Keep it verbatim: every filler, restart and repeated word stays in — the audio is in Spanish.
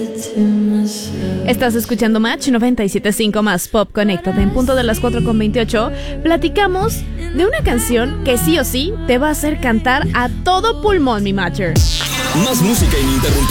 Estás escuchando Match noventa y siete punto cinco más Pop. Conéctate en punto de las cuatro con veintiocho. Platicamos de una canción que sí o sí te va a hacer cantar a todo pulmón, mi Matcher. Más música ininterrumpida.